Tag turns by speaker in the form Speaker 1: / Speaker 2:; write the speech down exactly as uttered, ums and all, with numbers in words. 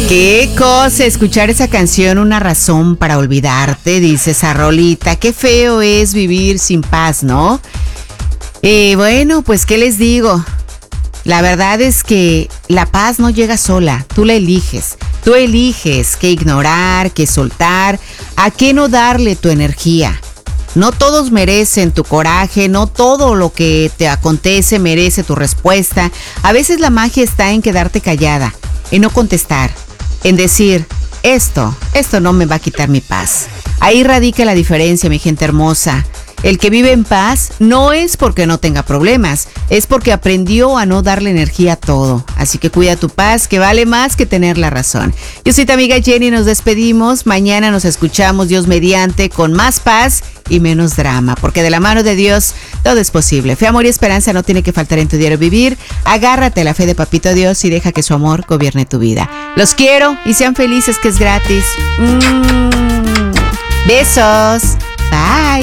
Speaker 1: Qué cosa escuchar esa canción, una razón para olvidarte, dice esa rolita. Qué feo es vivir sin paz, ¿no? Y bueno, pues qué les digo. La verdad es que la paz no llega sola, tú la eliges. Tú eliges qué ignorar, qué soltar, a qué no darle tu energía. No todos merecen tu coraje, no todo lo que te acontece merece tu respuesta. A veces la magia está en quedarte callada, en no contestar, en decir, esto, esto no me va a quitar mi paz. Ahí radica la diferencia, mi gente hermosa. El que vive en paz no es porque no tenga problemas, es porque aprendió a no darle energía a todo. Así que cuida tu paz, que vale más que tener la razón. Yo soy tu amiga Jenny, nos despedimos. Mañana nos escuchamos, Dios mediante, con más paz y menos drama, porque de la mano de Dios todo es posible. Fe, amor y esperanza no tiene que faltar en tu diario vivir. Agárrate a la fe de Papito Dios y deja que su amor gobierne tu vida. Los quiero y sean felices, que es gratis. Mm. Besos. Bye.